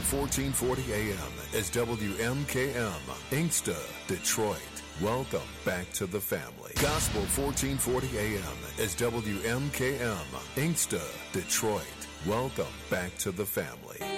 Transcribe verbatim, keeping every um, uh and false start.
fourteen forty A M is W M K M, Inkster, Detroit. Welcome back to the family. Gospel fourteen forty A M is W M K M, Inkster, Detroit. Welcome back to the family.